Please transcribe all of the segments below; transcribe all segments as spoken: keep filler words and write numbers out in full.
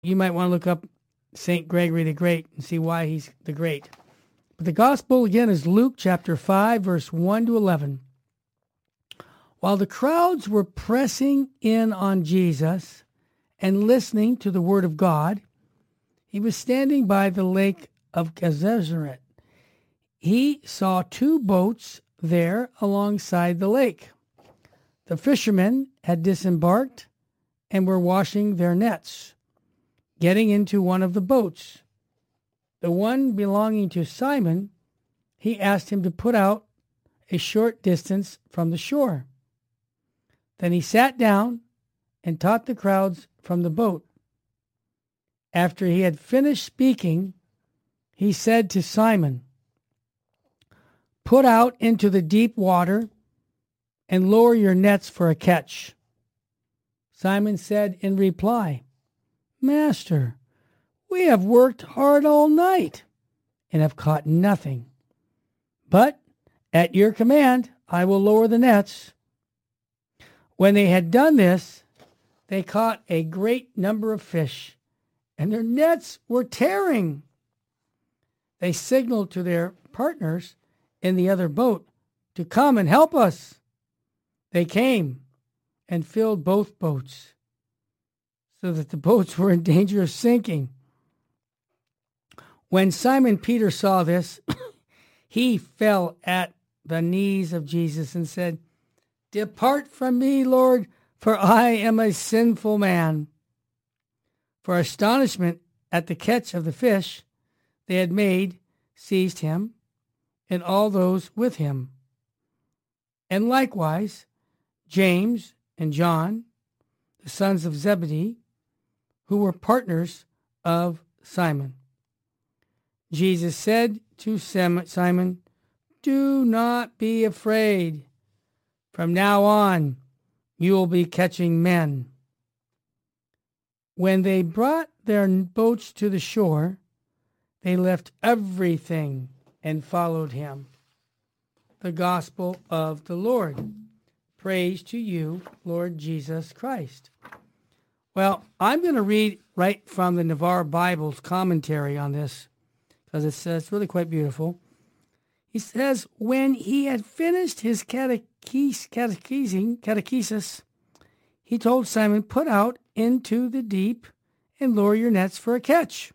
You might want to look up Saint Gregory the Great and see why he's the great. But the gospel, again, is Luke chapter five, verse one to eleven. While the crowds were pressing in on Jesus and listening to the word of God, he was standing by the lake of Gennesaret. He saw two boats there alongside the lake. The fishermen had disembarked and were washing their nets, getting into one of the boats. The one belonging to Simon, he asked him to put out a short distance from the shore. Then he sat down and taught the crowds from the boat. After he had finished speaking, he said to Simon, "Put out into the deep water and lower your nets for a catch." Simon said in reply, "Master, we have worked hard all night and have caught nothing. But at your command, I will lower the nets." When they had done this, they caught a great number of fish, and their nets were tearing. They signaled to their partners in the other boat to come and help us. They came and filled both boats, so that the boats were in danger of sinking. When Simon Peter saw this, he fell at the knees of Jesus and said, "Depart from me, Lord, for I am a sinful man." For astonishment at the catch of the fish they had made seized him and all those with him. And likewise James and John, the sons of Zebedee, who were partners of Simon. Jesus said to Simon, "Do not be afraid. From now on, you will be catching men." When they brought their boats to the shore, they left everything and followed him. The gospel of the Lord. Praise to you, Lord Jesus Christ. Well, I'm going to read right from the Navarre Bible's commentary on this, because it says it's really quite beautiful. He says, when he had finished his cateches, catechizing, catechesis, he told Simon, "Put out into the deep and lower your nets for a catch."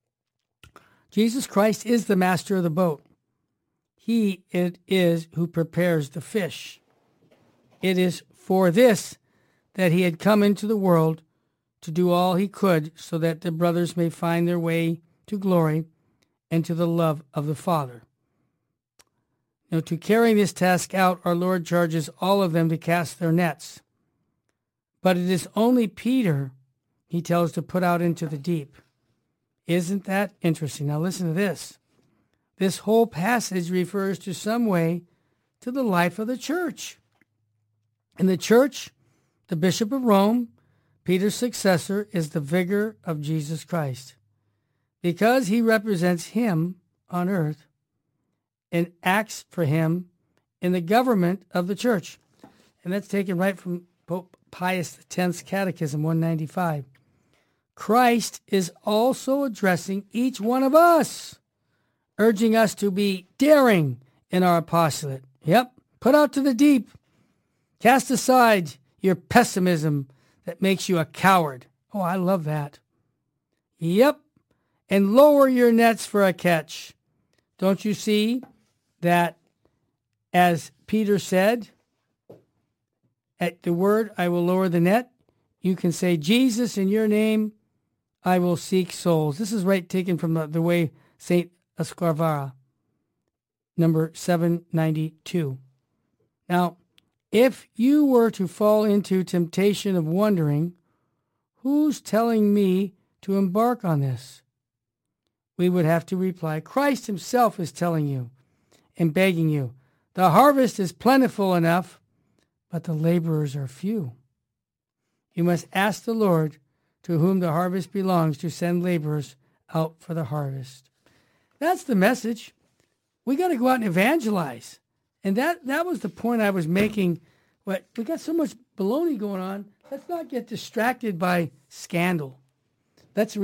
Jesus Christ is the master of the boat. He it is who prepares the fish. It is for this that he had come into the world, to do all he could so that the brothers may find their way to glory and to the love of the Father. Now, to carry this task out, our Lord charges all of them to cast their nets. But it is only Peter he tells to put out into the deep. Isn't that interesting? Now listen to this. This whole passage refers to some way to the life of the church. In the church, the Bishop of Rome, Peter's successor, is the vigor of Jesus Christ, because he represents him on earth and acts for him in the government of the church. And that's taken right from Pope Pius X's Catechism one ninety-five. Christ is also addressing each one of us, urging us to be daring in our apostolate. Yep, put out to the deep. Cast aside your pessimism that makes you a coward. Oh, I love that. Yep, and lower your nets for a catch. Don't you see that, as Peter said, at the word, I will lower the net, you can say, "Jesus, in your name, I will seek souls." This is right taken from the, the way Saint Escrivá, number seven ninety-two. Now, if you were to fall into temptation of wondering, who's telling me to embark on this? We would have to reply, Christ himself is telling you and begging you. The harvest is plentiful enough, but the laborers are few. You must ask the Lord, to whom the harvest belongs, to send laborers out for the harvest. That's the message. We got to go out and evangelize. And that, that was the point I was making. What, we got so much baloney going on. Let's not get distracted by scandal. Let's